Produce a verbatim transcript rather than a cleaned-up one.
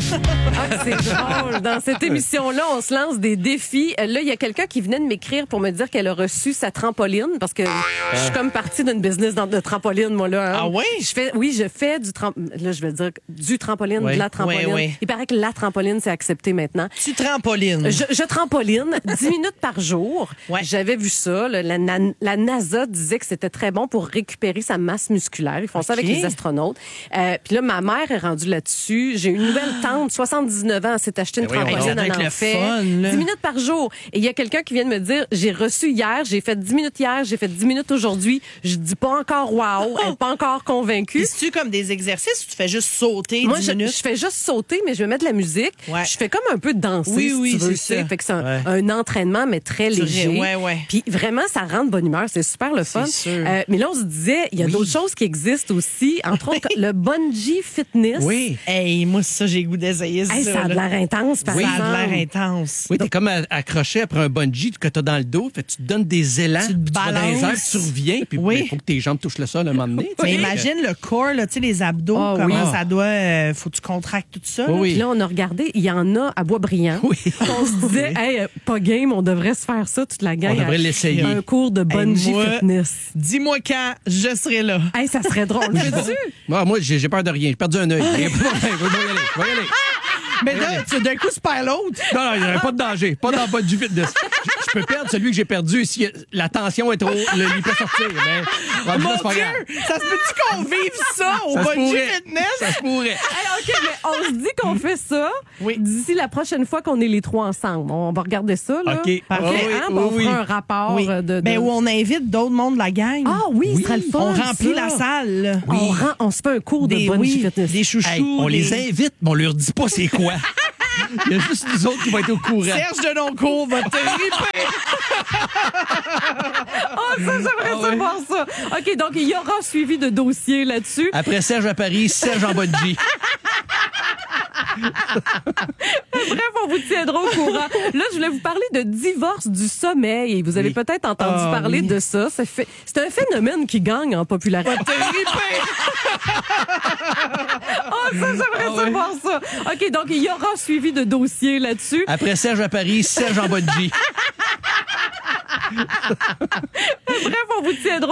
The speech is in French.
Ah, c'est drôle. Dans cette émission-là, on se lance des défis. Euh, Là, il y a quelqu'un qui venait de m'écrire pour me dire qu'elle a reçu sa trampoline parce que je suis comme partie d'une business dans- de trampoline, moi, là. hein. Ah oui? Je fais, oui, je fais du trampoline. Là, je vais dire du trampoline, Oui. de la trampoline. Oui, oui. Il paraît que la trampoline, c'est accepté maintenant. Tu trampolines. Je, je trampoline dix minutes par jour. Ouais. J'avais vu ça. là, la, na- la NASA disait que c'était très bon pour récupérer sa masse musculaire. Ils font ça OK. avec les astronautes. Euh, Puis là, ma mère est rendue là-dessus. J'ai une nouvelle tante, soixante-dix-neuf ans, elle s'est acheté une Ben voyons trampoline. donc. Ça doit Elle être en le fait fun, là. dix minutes par jour. Et il y a quelqu'un qui vient de me dire, j'ai reçu hier, j'ai fait dix minutes hier, j'ai fait dix minutes aujourd'hui. Je dis pas encore wow, elle est pas encore convaincue. Puis c'est-tu comme des exercices ou tu fais juste sauter Moi, dix je, minutes? je fais juste sauter, mais je vais mettre de la musique. Ouais. Je fais comme un peu de danser, Oui, si oui, tu veux. c'est tu sais. ça. Fait que c'est un, Ouais. un entraînement, mais très Tu léger. ris, ouais, ouais. Puis vraiment, ça rend de bonne humeur. C'est super le fun. sûr. Euh, mais là, on se disait, il y a d'autres choses qui existent aussi. Entre autres, le bungee fitness. Oui. Hey, moi, ça, j'ai le goût d'essayer ça. Hey, ça a de là. l'air intense, par Ça exemple. a de l'air intense. Oui, t'es comme à- accroché après un bungee que t'as dans le dos. Fait que tu te donnes des élans. Tu te puis vas dans les airs, balances. tu reviens. Puis Oui. il faut que tes jambes touchent le sol à un moment donné. Mais tu sais. imagine le corps, là, tu sais, les abdos, Ah, comment oui. ça doit... euh, faut que tu contractes tout ça. là. Oui, Puis là, on a regardé, il y en a à Boisbriand. Oui. On se disait, hey, euh, pas game, on devrait se faire ça, toute la gang. On devrait à- l'essayer. Un cours de bungee moi- fitness. Dis-moi quand je serai là. Hey, ça serait drôle. Fais-tu? Moi, moi j'ai j'ai peur de rien. J'ai perdu un œil. Il y a pas de problème. Je vais y aller. Je vais y aller. Mais là, tu- d'un coup, tu perds l'autre. Non, non, il n'y aurait pas de danger. Pas dans le bungee fitness. Je, je peux perdre celui que j'ai perdu si la tension est trop. Le, il peut sortir. Mais, rendu là, Mon c'est pas Dieu! grave. Ça se peut-tu qu'on vive ça au Ça se bungee pourrait. fitness? Ça se pourrait. Hey, OK, mais on se dit qu'on fait ça Oui. d'ici la prochaine fois qu'on est les trois ensemble. On va regarder ça, là. OK. Parfait, Ah oui, hein? oui, On oui. fera un rapport Oui. de... de... Ben, où on invite d'autres mondes de la gang. Ah oui, ce serait le fun, On remplit ça. la salle. là. On, rend- on se fait un cours Des, de bungee oui, fitness. des chouchous. Hey, on des- les invite, mais on leur dit pas c'est quoi. Il y a juste nous autres qui vont être au courant. Serge Denoncourt va te riper. Oh, ça, j'aimerais Ah ça ouais. voir ça. OK, donc il y aura suivi de dossiers là-dessus. Après Serge à Paris, Serge en bungee. Bref, on vous tiendra au courant. Là, je voulais vous parler de divorce du sommeil. Et vous avez Oui. peut-être entendu Ah, parler oui. de ça. Ça fait... C'est un phénomène qui gagne en popularité. Te riper. Oh, ça, j'aimerais Ah ça ouais. voir ça. OK, donc il y aura suivi de dossiers là-dessus. Après Serge à Paris, Serge en bungee. Bref, on vous tiendra